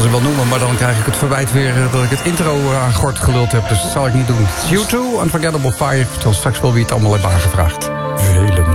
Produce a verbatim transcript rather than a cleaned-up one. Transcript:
ze wel noemen, maar dan krijg ik het verwijt weer dat ik het intro aan gort geluld heb. Dus dat zal ik niet doen. U twee, Unforgettable Fire. Tot straks wel wie het allemaal heeft aangevraagd.